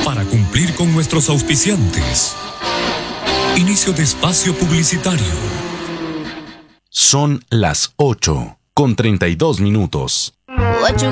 para cumplir con nuestros auspiciantes. Inicio de espacio publicitario. Son las 8:32. What you